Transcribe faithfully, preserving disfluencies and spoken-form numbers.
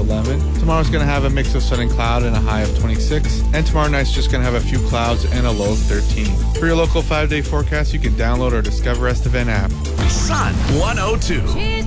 eleven. Tomorrow's going to have a mix of sun and cloud and a high of twenty-six. And tomorrow night's just going to have a few clouds and a low of thirteen. For your local five-day forecast, you can download our Discover Estevan app. Sun one oh two.